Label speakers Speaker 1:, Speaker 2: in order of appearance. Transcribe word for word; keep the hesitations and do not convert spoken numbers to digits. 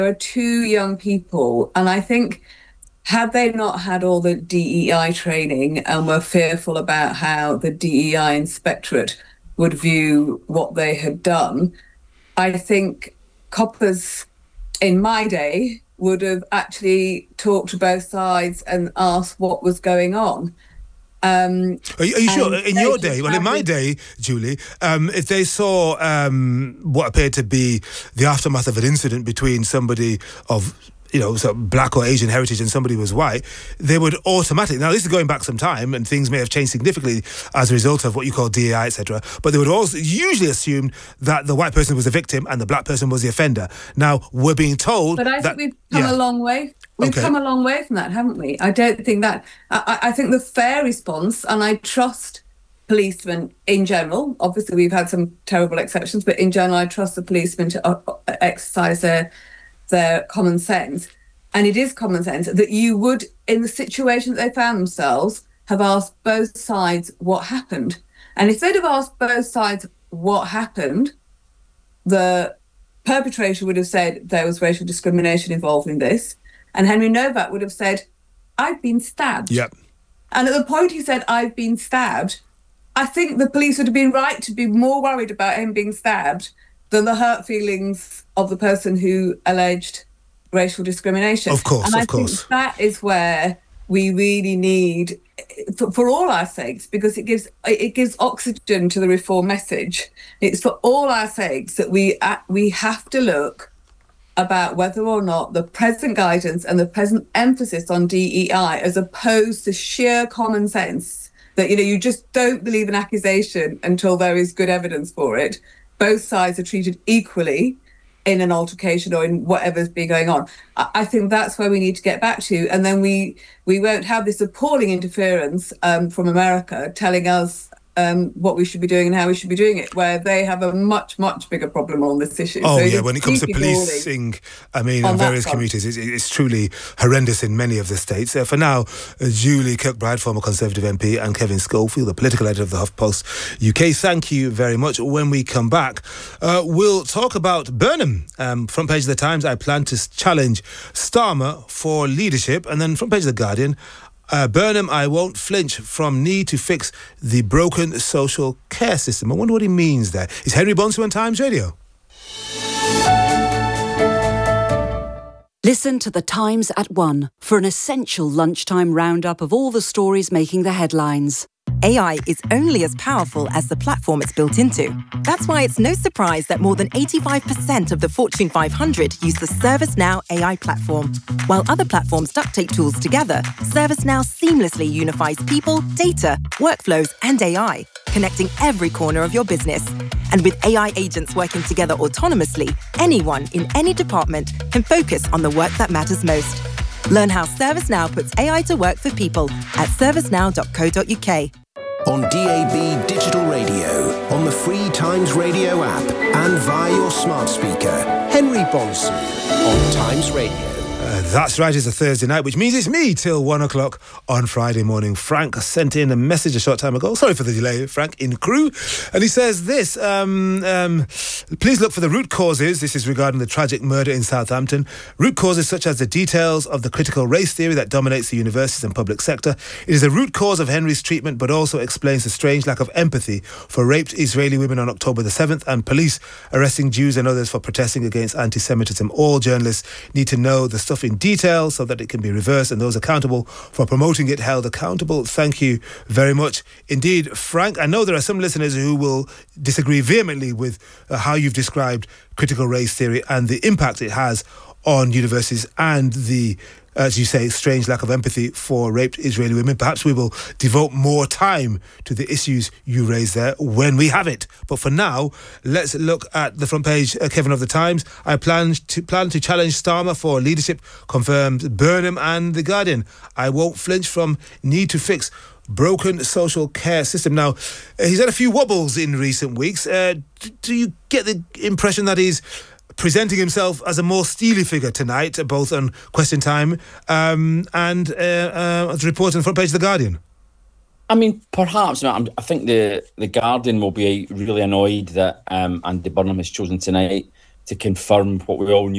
Speaker 1: are two young people, and I think had they not had all the D E I training and were fearful about how the D E I inspectorate would view what they had done, I think coppers in my day would have actually talked to both sides and asked what was going on. Um,
Speaker 2: are you, are you sure? In your day, well, in my day, Julie, um, if they saw um, what appeared to be the aftermath of an incident between somebody of, you know, so black or Asian heritage and somebody was white, they would automatically, now this is going back some time and things may have changed significantly as a result of what you call D E I, et cetera, but they would also usually assume that the white person was the victim and the black person was the offender. Now, we're being told
Speaker 1: But I
Speaker 2: that,
Speaker 1: think we've come
Speaker 2: yeah.
Speaker 1: a long way. We've
Speaker 2: Okay.
Speaker 1: come a long way from that, haven't we? I don't think that, I, I think the fair response, and I trust policemen in general, obviously we've had some terrible exceptions, but in general I trust the policemen to uh, exercise their their common sense, and it is common sense that you would, in the situation that they found themselves, have asked both sides what happened. And if they'd have asked both sides what happened, the perpetrator would have said there was racial discrimination involved in this, and Henry Novak would have said, I've been stabbed.
Speaker 2: Yep.
Speaker 1: And at the point he said, I've been stabbed, I think the police would have been right to be more worried about him being stabbed than the hurt feelings of the person who alleged racial discrimination.
Speaker 2: Of course,
Speaker 1: and I
Speaker 2: of course.
Speaker 1: think that is where we really need, for, for all our sakes, because it gives it gives oxygen to the reform message. It's for all our sakes that we uh, we have to look about whether or not the present guidance and the present emphasis on D E I, as opposed to sheer common sense, that, you know, you just don't believe an accusation until there is good evidence for it. Both sides are treated equally in an altercation or in whatever's been going on. I, I think that's where we need to get back to, and then we we won't have this appalling interference um, from America telling us um, what we should be doing and how we should be doing it, where they have a much, much bigger problem on this issue.
Speaker 2: Oh,
Speaker 1: so
Speaker 2: yeah, when it comes to policing, I mean, in various communities, it's, it's truly horrendous in many of the states. Uh, for now, uh, Julie Kirkbride, former Conservative M P, and Kevin Schofield, the political editor of the HuffPost U K, thank you very much. When we come back, uh, we'll talk about Burnham. Um, front page of the Times, I plan to challenge Starmer for leadership. And then front page of the Guardian, Uh, Burnham, I won't flinch from need to fix the broken social care system. I wonder what he means there. Is Henry Bonsu on Times Radio?
Speaker 3: Listen to The Times at one for an essential lunchtime roundup of all the stories making the headlines.
Speaker 4: A I is only as powerful as the platform it's built into. That's why it's no surprise that more than eighty-five percent of the Fortune five hundred use the ServiceNow A I platform. While other platforms duct tape tools together, ServiceNow seamlessly unifies people, data, workflows, and A I, connecting every corner of your business. And with A I agents working together autonomously, anyone in any department can focus on the work that matters most. Learn how ServiceNow puts A I to work for people at servicenow dot co dot uk.
Speaker 5: On D A B Digital Radio, on the free Times Radio app, and via your smart speaker. Henry Bonsu on Times Radio.
Speaker 2: Uh, that's right, it's a Thursday night, which means it's me till one o'clock on Friday morning. Frank sent in a message a short time ago. Sorry for the delay, Frank, in crew. And he says this, um, um, please look for the root causes. This is regarding the tragic murder in Southampton. Root causes such as the details of the critical race theory that dominates the universities and public sector. It is the root cause of Henry's treatment, but also explains the strange lack of empathy for raped Israeli women on October the seventh and police arresting Jews and others for protesting against anti-Semitism. All journalists need to know the stuff in detail so that it can be reversed, and those accountable for promoting it held accountable. Thank you very much indeed, Frank. I know there are some listeners who will disagree vehemently with uh, how you've described critical race theory and the impact it has on universities and the, as you say, strange lack of empathy for raped Israeli women. Perhaps we will devote more time to the issues you raise there when we have it. But for now, let's look at the front page, uh, Kevin, of the Times. I plan to plan to challenge Starmer for leadership, confirmed Burnham and The Guardian. I won't flinch from need to fix broken social care system. Now, uh, he's had a few wobbles in recent weeks. Uh, do, do you get the impression that he's presenting himself as a more steely figure tonight, both on Question Time um, and uh, uh, as reported on the front page of The Guardian?
Speaker 6: I mean, perhaps. I think the, the Guardian will be really annoyed that um, Andy Burnham has chosen tonight to confirm what we all knew